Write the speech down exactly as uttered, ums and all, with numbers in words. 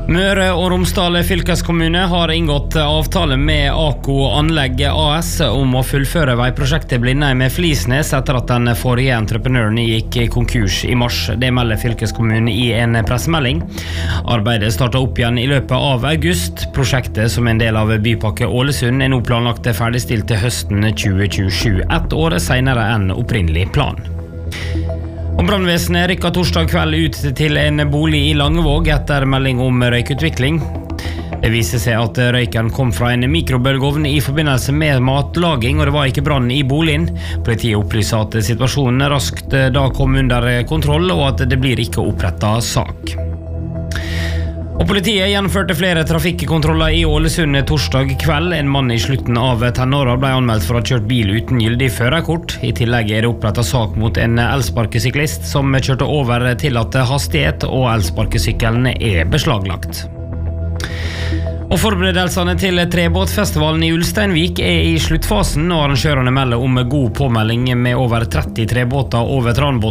Møre og Romsdal fylkeskommune har inngått avtale med Ako Anlegg A S om å fullføre veiprosjektet Blindheim med Flisnes etter at den forrige entreprenøren gikk konkurs i mars. Det melder fylkeskommunen i en pressemelding. Arbeidet startet opp igjen i løpet av august. Prosjektet som en del av Bypakke Ålesund er nå planlagt ferdigstilt til høsten tjue tjuesju, ett år senere enn opprinnelig plan. Og brannvesenet rykket torsdag kveld ut til en bolig i Langevåg etter melding om røykutvikling. Det viser seg at røyken kom fra en mikrobølgeovn i forbindelse med matlaging, og det var ikke brann i boligen. Politiet opplyser at situasjonen raskt da kom under kontroll, og at det blir ikke opprettet sak. Og politiet gjennomførte flere trafikkontroller i Ålesund torsdag kveld. En mann i slutten av tenåra ble anmeldt for å ha kjørt bil uten gyldig førerkort. I tillegg er det opprettet sak mot en elsparkesyklist som kjørte over tillatt hastighet, og elsparkesykkelen er beslaglagt. Og forberedelsene til trebåtfestivalen i Ulsteinvik er i sluttfasen, og arrangørene melder om god påmelding med over tretti trebåter over Tranbåten